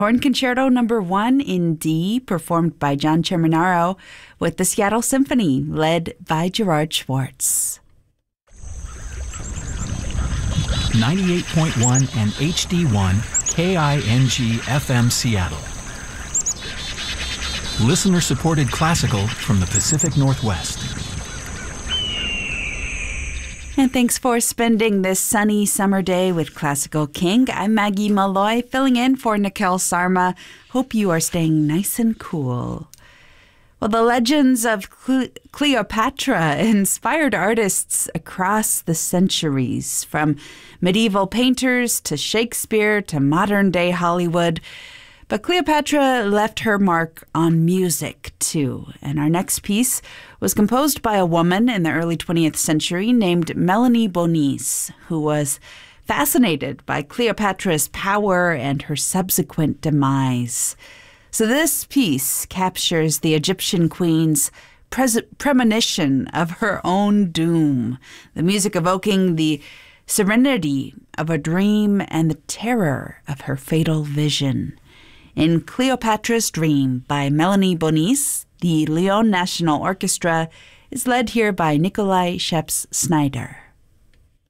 Horn Concerto Number 1 in D, performed by John Cerminaro with the Seattle Symphony, led by Gerard Schwartz. 98.1 and HD1 KING FM Seattle. Listener-supported classical from the Pacific Northwest. And thanks for spending this sunny summer day with Classical King. I'm Maggie Malloy, filling in for Nikhil Sarma. Hope you are staying nice and cool. Well, the legends of Cleopatra inspired artists across the centuries, from medieval painters to Shakespeare to modern-day Hollywood. But Cleopatra left her mark on music, too. And our next piece was composed by a woman in the early 20th century named Melanie Bonis, who was fascinated by Cleopatra's power and her subsequent demise. So this piece captures the Egyptian queen's premonition of her own doom, the music evoking the serenity of a dream and the terror of her fatal vision. In Cleopatra's Dream by Melanie Bonis, the Lyon National Orchestra is led here by Nikolai Scheps-Snyder.